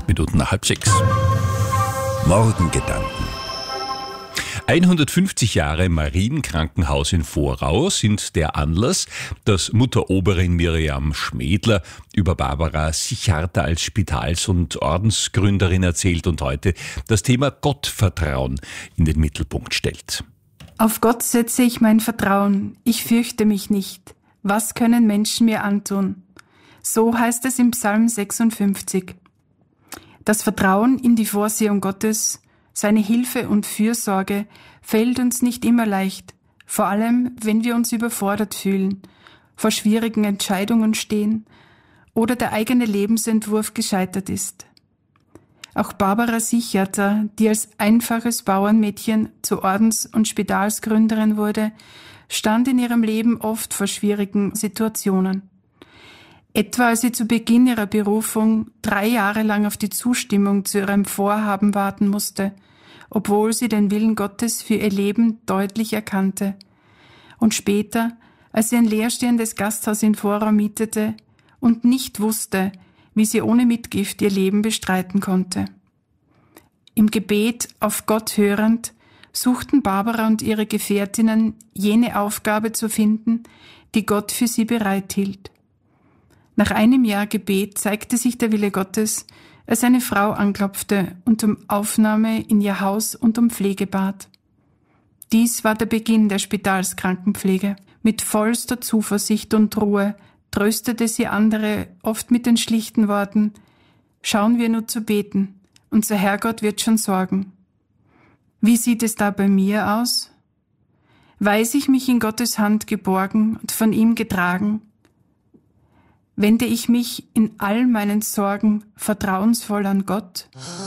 8 Minuten nach 5:30. Morgengedanken. 150 Jahre Marienkrankenhaus in Vorau sind der Anlass, dass Mutter Oberin Miriam Schmedler über Barbara Sicharta als Spitals- und Ordensgründerin erzählt und heute das Thema Gottvertrauen in den Mittelpunkt stellt. Auf Gott setze ich mein Vertrauen, ich fürchte mich nicht. Was können Menschen mir antun? So heißt es im Psalm 56. Das Vertrauen in die Vorsehung Gottes, seine Hilfe und Fürsorge fällt uns nicht immer leicht, vor allem wenn wir uns überfordert fühlen, vor schwierigen Entscheidungen stehen oder der eigene Lebensentwurf gescheitert ist. Auch Barbara Sicharta, die als einfaches Bauernmädchen zur Ordens- und Spitalsgründerin wurde, stand in ihrem Leben oft vor schwierigen Situationen. Etwa als sie zu Beginn ihrer Berufung 3 Jahre lang auf die Zustimmung zu ihrem Vorhaben warten musste, obwohl sie den Willen Gottes für ihr Leben deutlich erkannte. Und später, als sie ein leerstehendes Gasthaus in Vorau mietete und nicht wusste, wie sie ohne Mitgift ihr Leben bestreiten konnte. Im Gebet auf Gott hörend suchten Barbara und ihre Gefährtinnen jene Aufgabe zu finden, die Gott für sie bereithielt. Nach einem Jahr Gebet zeigte sich der Wille Gottes, als eine Frau anklopfte und um Aufnahme in ihr Haus und um Pflege bat. Dies war der Beginn der Spitalskrankenpflege. Mit vollster Zuversicht und Ruhe tröstete sie andere oft mit den schlichten Worten: Schauen wir nur zu beten, unser Herrgott wird schon sorgen. Wie sieht es da bei mir aus? Weiß ich mich in Gottes Hand geborgen und von ihm getragen? Wende ich mich in all meinen Sorgen vertrauensvoll an Gott?